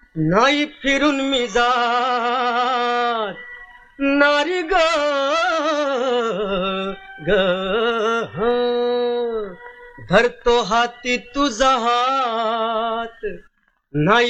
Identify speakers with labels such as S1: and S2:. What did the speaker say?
S1: नाही फिरून मी जात नारी ग ग धरतो हाती तुझा हात नाही